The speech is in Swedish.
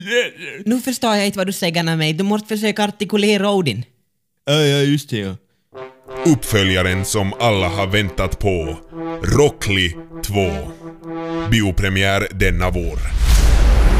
Nu förstår jag inte vad du säger med mig. Du måste försöka artikulera orden. Ja, just det, ja. Uppföljaren som alla har väntat på. Rockly 2. Biopremiär denna vår.